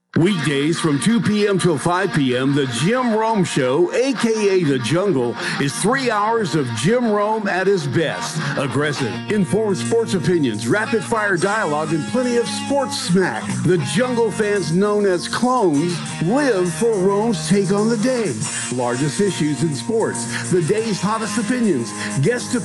Weekdays from 2 p.m. till 5 p.m., the Jim Rome Show, a.k.a. The Jungle, is 3 hours of Jim Rome at his best. Aggressive, informed sports opinions, rapid-fire dialogue, and plenty of sports smack. The Jungle fans known as clones live for Rome's take on the day. Largest issues in sports, the day's hottest opinions, guest